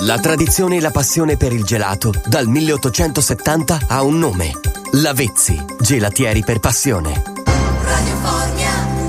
La tradizione e la passione per il gelato dal 1870 ha un nome: Lavezzi, gelatieri per passione. Radio Formia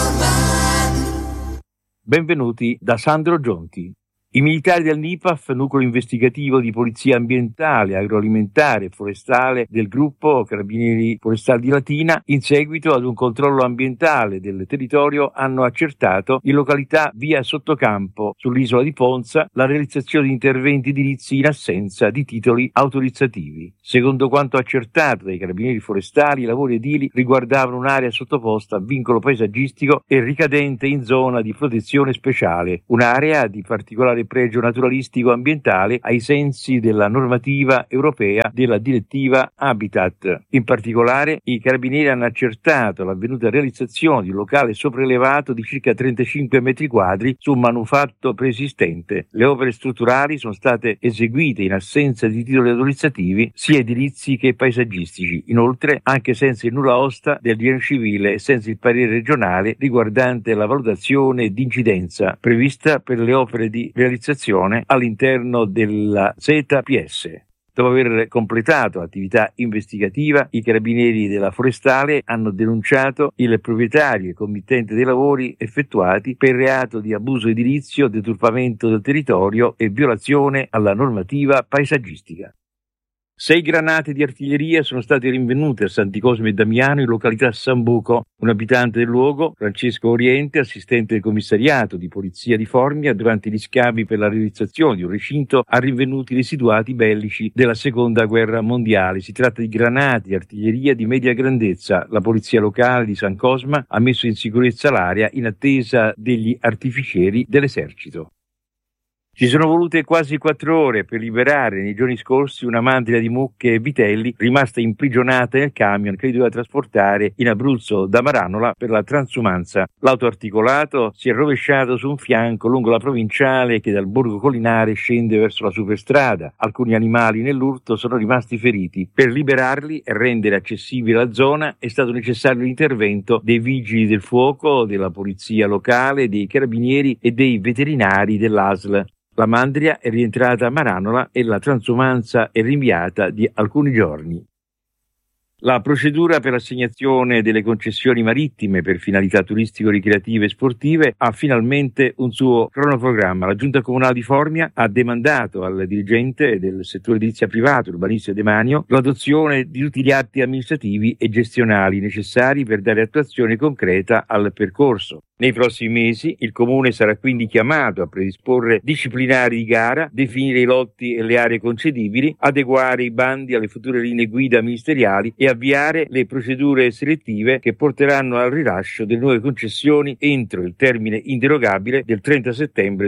informa. Benvenuti da Sandro Gionti. I militari del NIPAF, nucleo investigativo di polizia ambientale, agroalimentare e forestale del gruppo Carabinieri Forestali di Latina, in seguito ad un controllo ambientale del territorio, hanno accertato in località via Sottocampo, sull'isola di Ponza, la realizzazione di interventi edilizi in assenza di titoli autorizzativi. Secondo quanto accertato dai Carabinieri Forestali, i lavori edili riguardavano un'area sottoposta a vincolo paesaggistico e ricadente in zona di protezione speciale, un'area di particolare pregio naturalistico ambientale ai sensi della normativa europea della direttiva Habitat. In particolare, i carabinieri hanno accertato l'avvenuta realizzazione di un locale sopraelevato di circa 35 metri quadri su un manufatto preesistente. Le opere strutturali sono state eseguite in assenza di titoli autorizzativi sia edilizi che paesaggistici, inoltre anche senza il nulla osta del genio civile e senza il parere regionale riguardante la valutazione di incidenza prevista per le opere di realizzazione all'interno della ZPS. Dopo aver completato l'attività investigativa, i carabinieri della Forestale hanno denunciato il proprietario e committente dei lavori effettuati per reato di abuso edilizio, deturpamento del territorio e violazione alla normativa paesaggistica. 6 granate di artiglieria sono state rinvenute a Santi Cosme e Damiano, in località San Buco. Un abitante del luogo, Francesco Oriente, assistente del commissariato di polizia di Formia, durante gli scavi per la realizzazione di un recinto, ha rinvenuti residuati bellici della Seconda Guerra Mondiale. Si tratta di granate di artiglieria di media grandezza. La polizia locale di San Cosma ha messo in sicurezza l'area in attesa degli artificieri dell'esercito. Ci sono volute quasi 4 ore per liberare nei giorni scorsi una mandria di mucche e vitelli rimasta imprigionata nel camion che li doveva trasportare in Abruzzo da Maranola per la transumanza. L'autoarticolato si è rovesciato su un fianco lungo la provinciale che dal borgo collinare scende verso la superstrada. Alcuni animali nell'urto sono rimasti feriti. Per liberarli e rendere accessibile la zona è stato necessario l'intervento dei vigili del fuoco, della polizia locale, dei carabinieri e dei veterinari dell'ASL. La mandria è rientrata a Maranola e la transumanza è rinviata di alcuni giorni. La procedura per l'assegnazione delle concessioni marittime per finalità turistico-ricreative e sportive ha finalmente un suo cronoprogramma. La Giunta Comunale di Formia ha demandato al dirigente del settore edilizia privato, urbanista Demanio, l'adozione di tutti gli atti amministrativi e gestionali necessari per dare attuazione concreta al percorso. Nei prossimi mesi il Comune sarà quindi chiamato a predisporre disciplinari di gara, definire i lotti e le aree concedibili, adeguare i bandi alle future linee guida ministeriali e avviare le procedure selettive che porteranno al rilascio delle nuove concessioni entro il termine inderogabile del 30 settembre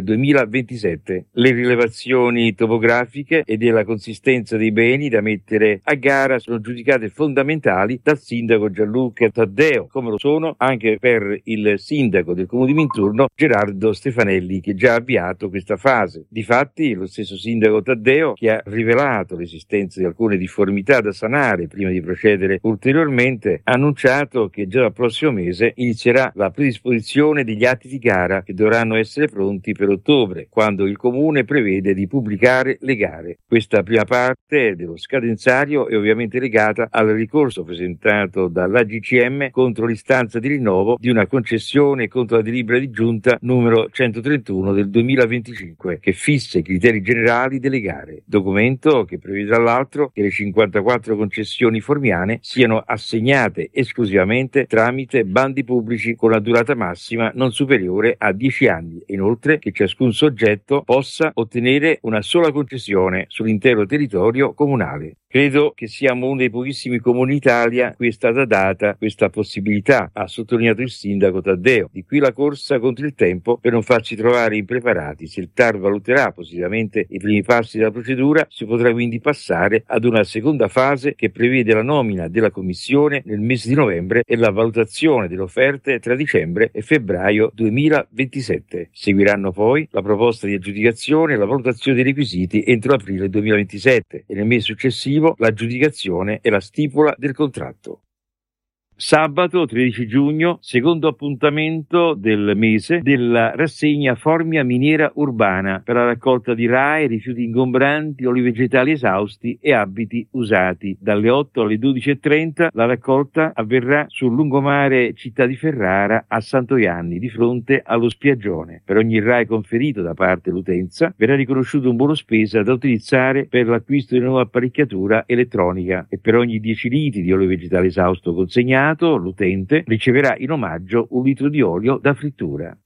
2027. Le rilevazioni topografiche e della consistenza dei beni da mettere a gara sono giudicate fondamentali dal sindaco Gianluca Taddeo, come lo sono anche per il sindaco del Comune di Minturno Gerardo Stefanelli, che già ha avviato questa fase. Difatti lo stesso sindaco Taddeo, che ha rivelato l'esistenza di alcune difformità da sanare prima di procedere ulteriormente, ha annunciato che già dal prossimo mese inizierà la predisposizione degli atti di gara che dovranno essere pronti per ottobre, quando il Comune prevede di pubblicare le gare. Questa prima parte dello scadenzario è ovviamente legata al ricorso presentato dall'AGCM contro l'istanza di rinnovo di una concessione contro la delibera di giunta numero 131 del 2025, che fissa i criteri generali delle gare, documento che prevede tra l'altro che le 54 concessioni formiane siano assegnate esclusivamente tramite bandi pubblici con una durata massima non superiore a 10 anni e inoltre che ciascun soggetto possa ottenere una sola concessione sull'intero territorio comunale. Credo che siamo uno dei pochissimi comuni in Italia a cui è stata data questa possibilità, ha sottolineato il sindaco Taddeo. Di qui la corsa contro il tempo per non farci trovare impreparati. Se il TAR valuterà positivamente i primi passi della procedura, si potrà quindi passare ad una seconda fase che prevede la nomina della commissione nel mese di novembre e la valutazione delle offerte tra dicembre e febbraio 2027. Seguiranno poi la proposta di aggiudicazione e la valutazione dei requisiti entro aprile 2027 e nel mese successivo l'aggiudicazione e la stipula del contratto. Sabato 13 giugno, secondo appuntamento del mese della rassegna Formia Miniera Urbana per la raccolta di RAEE, rifiuti ingombranti, oli vegetali esausti e abiti usati. Dalle 8 alle 12.30 la raccolta avverrà sul lungomare Città di Ferrara a Santoianni, di fronte allo spiaggione. Per ogni RAEE conferito da parte dell'utenza verrà riconosciuto un buono spesa da utilizzare per l'acquisto di nuova apparecchiatura elettronica, e per ogni 10 litri di olio vegetale esausto consegnato l'utente riceverà in omaggio un litro di olio da frittura.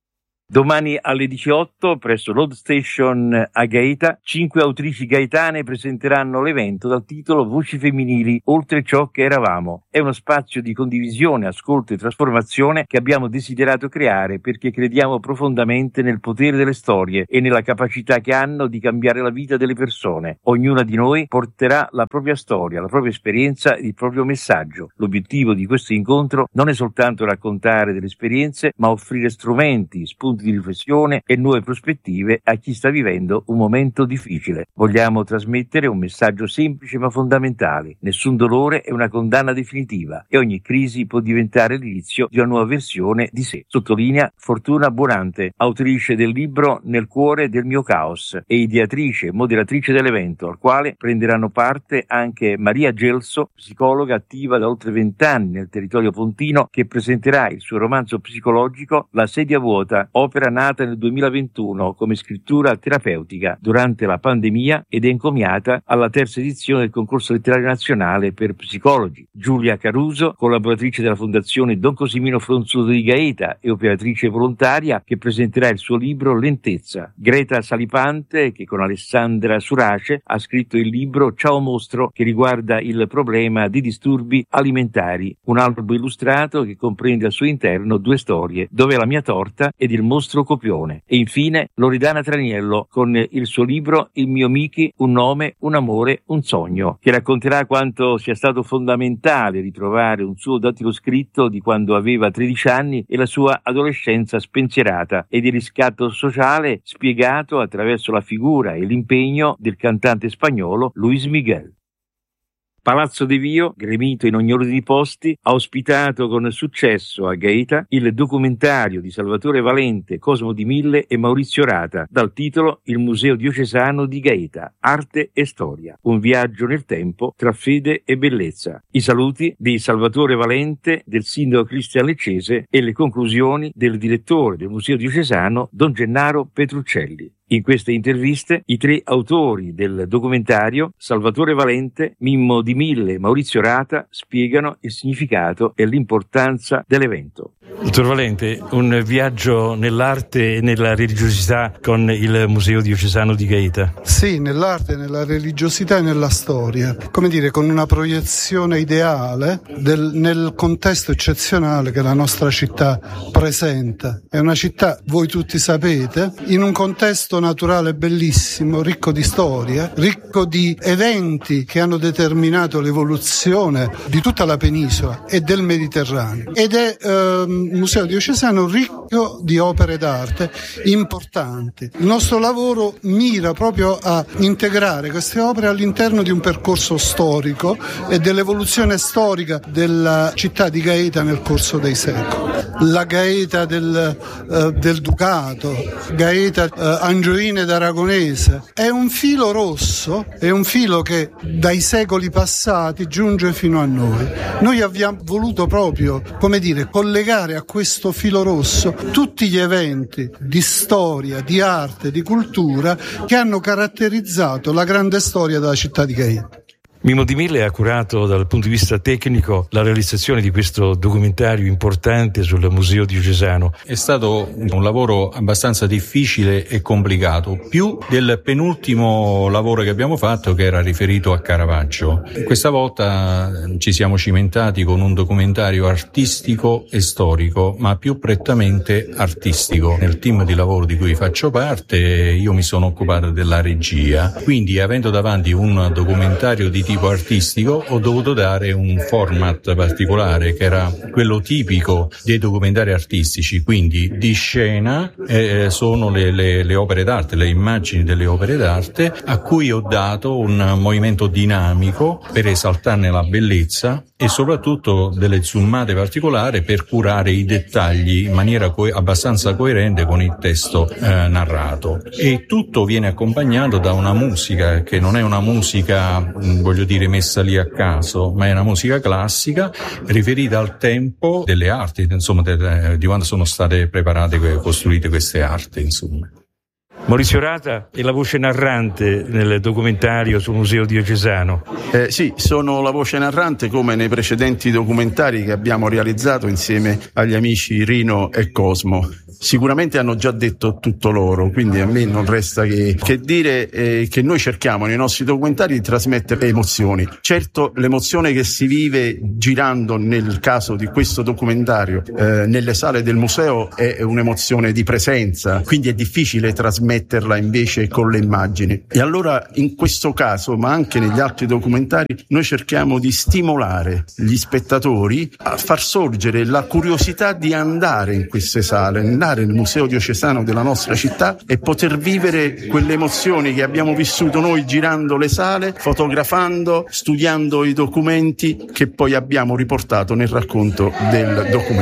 Domani alle 18 presso Road Station a Gaeta 5 autrici gaetane presenteranno l'evento dal titolo Voci femminili oltre ciò che eravamo. È uno spazio di condivisione, ascolto e trasformazione che abbiamo desiderato creare perché crediamo profondamente nel potere delle storie e nella capacità che hanno di cambiare la vita delle persone. Ognuna di noi porterà la propria storia, la propria esperienza e il proprio messaggio. L'obiettivo di questo incontro non è soltanto raccontare delle esperienze, ma offrire strumenti, spunti di riflessione e nuove prospettive a chi sta vivendo un momento difficile. Vogliamo trasmettere un messaggio semplice ma fondamentale: nessun dolore è una condanna definitiva e ogni crisi può diventare l'inizio di una nuova versione di sé. Sottolinea Fortuna Buonante, autrice del libro Nel cuore del mio caos e ideatrice e moderatrice dell'evento, al quale prenderanno parte anche Maria Gelso, psicologa attiva da oltre 20 anni nel territorio pontino, che presenterà il suo romanzo psicologico La sedia vuota, opera nata nel 2021 come scrittura terapeutica durante la pandemia ed è encomiata alla terza edizione del concorso letterario nazionale per psicologi. Giulia Caruso, collaboratrice della Fondazione Don Cosimino Fronzuto di Gaeta e operatrice volontaria, che presenterà il suo libro Lentezza. Greta Salipante, che con Alessandra Surace ha scritto il libro Ciao Mostro, che riguarda il problema di disturbi alimentari, un albo illustrato che comprende al suo interno 2 storie, Dov'è la mia torta ed Il mostro copione. E infine Loredana Traniello con il suo libro Il mio Miki, un nome, un amore, un sogno, che racconterà quanto sia stato fondamentale ritrovare un suo dattiloscritto di quando aveva 13 anni e la sua adolescenza spensierata, ed il riscatto sociale spiegato attraverso la figura e l'impegno del cantante spagnolo Luis Miguel. Palazzo De Vio, gremito in ogni ordine di posti, ha ospitato con successo a Gaeta il documentario di Salvatore Valente, Cosmo Di Mille e Maurizio Rata, dal titolo Il Museo Diocesano di Gaeta, Arte e Storia, un viaggio nel tempo tra fede e bellezza. I saluti di Salvatore Valente, del sindaco Cristian Leccese, e le conclusioni del direttore del Museo Diocesano, Don Gennaro Petruccelli. In queste interviste i 3 autori del documentario, Salvatore Valente, Mimmo Di Mille e Maurizio Rata, spiegano il significato e l'importanza dell'evento. Dottor Valente, un viaggio nell'arte e nella religiosità con il Museo Diocesano di Gaeta. Sì, nell'arte, nella religiosità e nella storia. Come dire, con una proiezione ideale nel contesto eccezionale che la nostra città presenta. È una città, voi tutti sapete, in un contesto naturale bellissimo, ricco di storia, ricco di eventi che hanno determinato l'evoluzione di tutta la penisola e del Mediterraneo. Ed è un museo diocesano ricco di opere d'arte importanti. Il nostro lavoro mira proprio a integrare queste opere all'interno di un percorso storico e dell'evoluzione storica della città di Gaeta nel corso dei secoli. La Gaeta del Ducato, Gaeta Angioina ed Aragonese, è un filo rosso, è un filo che dai secoli passati giunge fino a noi. Noi abbiamo voluto proprio, come dire, collegare a questo filo rosso tutti gli eventi di storia, di arte, di cultura che hanno caratterizzato la grande storia della città di Gaeta. Mimmo Di Mille ha curato dal punto di vista tecnico la realizzazione di questo documentario importante sul Museo Diocesano. È stato un lavoro abbastanza difficile e complicato, più del penultimo lavoro che abbiamo fatto, che era riferito a Caravaggio. Questa volta ci siamo cimentati con un documentario artistico e storico, ma più prettamente artistico. Nel team di lavoro di cui faccio parte io mi sono occupato della regia, quindi avendo davanti un documentario di tipo tipo artistico ho dovuto dare un format particolare che era quello tipico dei documentari artistici, quindi di scena sono le opere d'arte, le immagini delle opere d'arte, a cui ho dato un movimento dinamico per esaltarne la bellezza e soprattutto delle zoomate particolari per curare i dettagli in maniera abbastanza coerente con il testo narrato. E tutto viene accompagnato da una musica che non è una musica, voglio dire, messa lì a caso, ma è una musica classica riferita al tempo delle arti, insomma, di quando sono state preparate e costruite queste arti, insomma. Maurizio Rata è la voce narrante nel documentario sul Museo Diocesano. Sì, sono la voce narrante come nei precedenti documentari che abbiamo realizzato insieme agli amici Rino e Cosmo. Sicuramente hanno già detto tutto loro, quindi a me non resta che dire che noi cerchiamo nei nostri documentari di trasmettere emozioni. Certo, l'emozione che si vive girando, nel caso di questo documentario, nelle sale del museo è un'emozione di presenza, quindi è difficile trasmetterla invece con le immagini. E allora in questo caso, ma anche negli altri documentari, noi cerchiamo di stimolare gli spettatori a far sorgere la curiosità di andare in queste sale, andare nel Museo Diocesano della nostra città e poter vivere quelle emozioni che abbiamo vissuto noi girando le sale, fotografando, studiando i documenti che poi abbiamo riportato nel racconto del documentario.